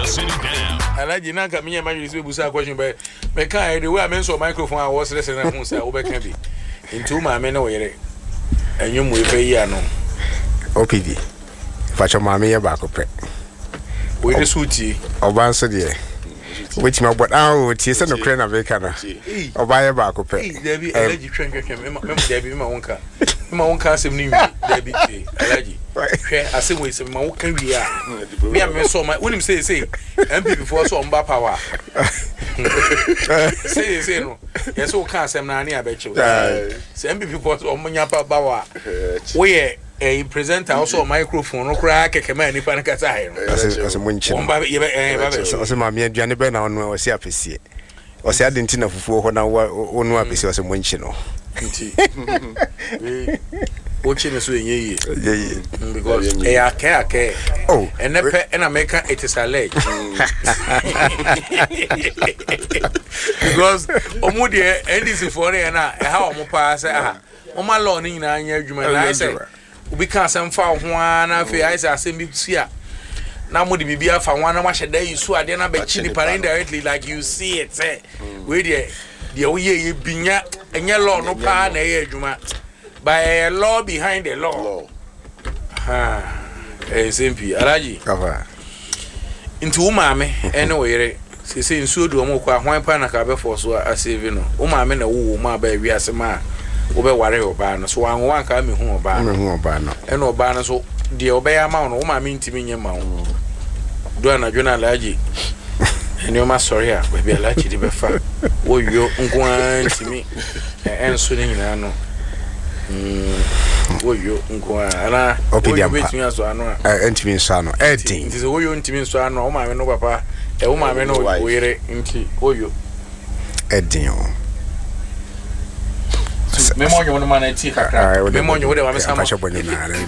sitting down. Alaji na ka me use be busa question but me kan the way I mention microphone I was listening na hu say wo be kan bi. Into ma me na wo yere. Enwum we fe yi ano. OPD. Facho ma me ye ba ko pre. We the suiti. Oba so de. Which my but ah tie se no kre na be kana. Oba ye ba ko pre. There be Alaji twenkwetwem. Me there be ma wonka. Ma wonka asem ni there be Alaji. Hwe asem we se ma wonka wi a. Me am so my wonim say MP before so mba power. Say no. Yes o kan asem na ani abeche. Say MP before so omunya power. We a presenter also microphone no kra keke ma ni pa na kasa he no. As munchi. Omba ye ba so ma me aduane be na ono o se apese. O se ade ntina fufuo ho na onu apese o se munchi no. Nti. Watching us when ye because I care. Oh, and America it is alleged because Omudi and this is for how pass my law in I say we can't send for one of the eyes as same here. Now would be for one much a day you saw I didn't bet chili indirectly like you see it say with the way binya and your law no pan a juma. By a law behind the law. SMP Alaji cover into umame anyway say so do mo kwa hwan pa na ka be for so asave no umame na wo ma ba wi asema wo be ware oba no so wan ka me hu oba no eno oba no so de oba ya ma no umame ntimi nye ma wo do na jona Alaji eni o ma sorry a we be Alaji de be fa wo yo nkwan ntimi enso ni nyina no woyo nko ana betumi aso ano entimi nso ano edin nti so woyo ntimi nso ano o ma me no papa e o ma me no oyere nti woyo edin o me monyo no ma na ti kakra me monyo wo de ma me sama